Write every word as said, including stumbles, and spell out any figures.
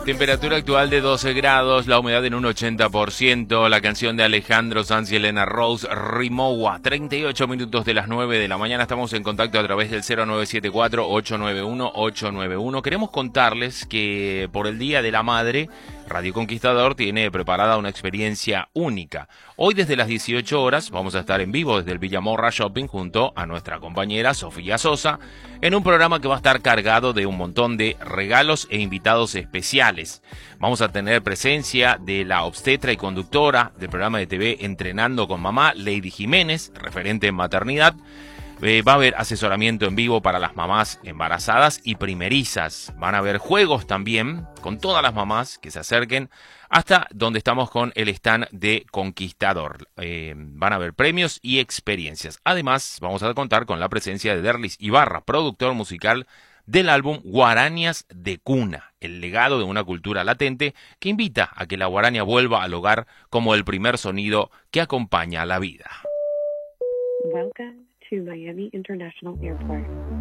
Temperatura actual de doce grados, la humedad en un ochenta por ciento, la canción de Alejandro Sanz y Elena Rose, Rimowa, treinta y ocho minutos de las nueve de la mañana, estamos en contacto a través del cero nueve siete cuatro, ocho nueve uno, ocho nueve uno. Queremos contarles que por el Día de la Madre, Radio Conquistador tiene preparada una experiencia única. Hoy desde las dieciocho horas vamos a estar en vivo desde el Villamorra Shopping junto a nuestra compañera Sofía Sosa en un programa que va a estar cargado de un montón de regalos e invitados especiales. Vamos a tener presencia de la obstetra y conductora del programa de T V Entrenando con Mamá, Lady Jiménez, referente en maternidad. Eh, va a haber asesoramiento en vivo para las mamás embarazadas y primerizas. Van a haber juegos también con todas las mamás que se acerquen hasta donde estamos con el stand de Conquistador. Eh, van a haber premios y experiencias. Además, vamos a contar con la presencia de Derlis Ibarra, productor musical del álbum Guarañas de Cuna, el legado de una cultura latente que invita a que la guaraña vuelva al hogar como el primer sonido que acompaña a la vida. Welcome to Miami International Airport.